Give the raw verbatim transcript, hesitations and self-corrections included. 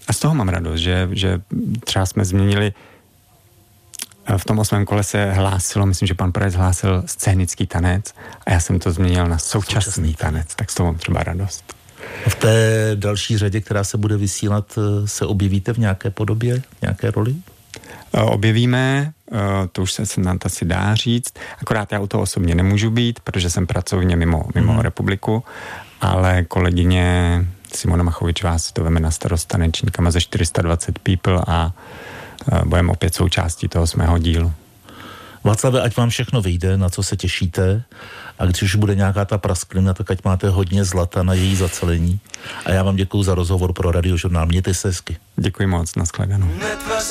A z toho mám radost, že, že třeba jsme změnili, v tom osmém kole se hlásilo, myslím, že pan Pravec hlásil scénický tanec a já jsem to změnil na současný, současný tanec, tak z toho mám třeba radost. V té další řadě, která se bude vysílat, se objevíte v nějaké podobě, v nějaké roli? Objevíme, to už se snad asi dá říct, akorát já u toho osobně nemůžu být, protože jsem pracovně mimo, mimo hmm. republiku, ale kolegyně Simona Machovičová si to veme na starost tanečníkama ze čtyři sta dvacet people a budeme opět součástí toho osmého dílu. Václave, ať vám všechno vyjde, na co se těšíte, a když už bude nějaká ta prasklina, tak ať máte hodně zlata na její zacelení. A já vám děkuju za rozhovor pro Radiožurnál. Mějte se hezky. Děkuji moc, nashledanou.